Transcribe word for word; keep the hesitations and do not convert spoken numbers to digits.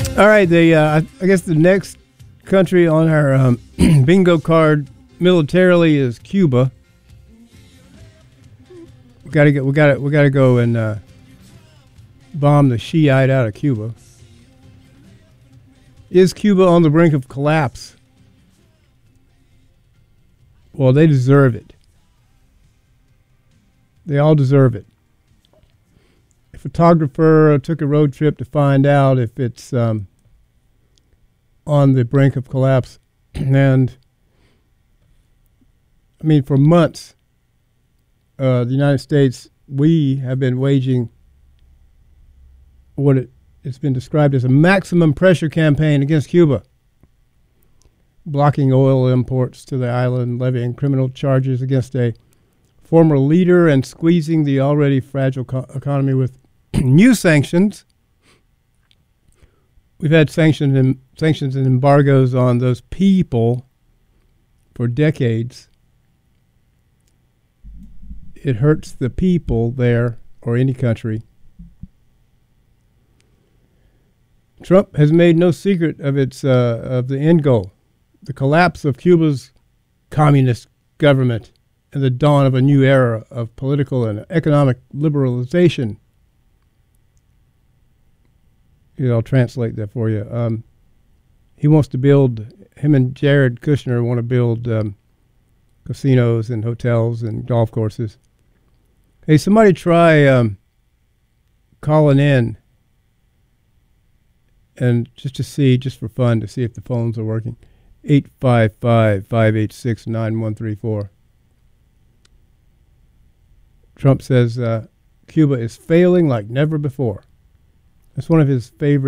All right, the uh, I guess the next country on our um, bingo card militarily is Cuba. We gotta get, we gotta, we gotta go and uh, bomb the Shiite out of Cuba. Is Cuba on the brink of collapse? Well, they deserve it. They all deserve it. A photographer took a road trip to find out if it's um, on the brink of collapse. And, I mean, for months, uh, the United States, we have been waging what it, it's been described as a maximum pressure campaign against Cuba, blocking oil imports to the island, levying criminal charges against a former leader, and squeezing the already fragile co- economy with new sanctions. We've had sanctions and, sanctions and embargoes on those people for decades. It hurts the people there, or any country. Trump has made no secret of its uh, of the end goal, the collapse of Cuba's communist government and the dawn of a new era of political and economic liberalization. Here, I'll translate that for you. Um, he wants to build, him and Jared Kushner want to build um, casinos and hotels and golf courses. Hey, somebody try um, calling in and just to see, just for fun, to see if the phones are working. eight five five, five eight six, nine one three four. Trump says uh, Cuba is failing like never before. That's one of his favorite